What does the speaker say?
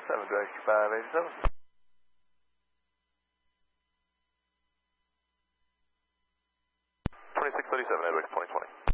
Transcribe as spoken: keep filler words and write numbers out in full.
seven, direct five eighty-seven. twenty-six thirty-seven, Edward, twenty twenty.